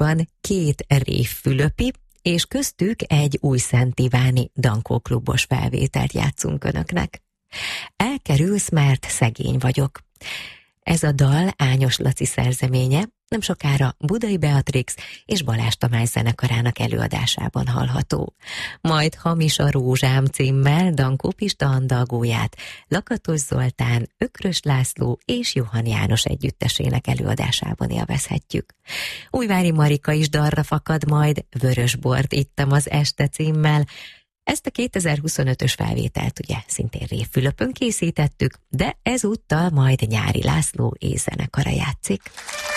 adásban 2 révfülöpi, és köztük egy újszentiváni dankóklubos felvételt játszunk önöknek. Elkerülsz, mert szegény vagyok. Ez a dal Ányos Laci szerzeménye, nem sokára Budai Beatrix és Balázs Tamás zenekarának előadásában hallható. Majd Hamis a rózsám címmel Dankó Pista andalgóját Lakatos Zoltán, Ökrös László és Johann János együttesének előadásában élvezhetjük. Újvári Marika is dalra fakad, majd Vörösbort ittam az este címmel. Ezt a 2025-ös felvételt ugye szintén Révfülöpön készítettük, de ezúttal majd Nyári László és zenekara játszik.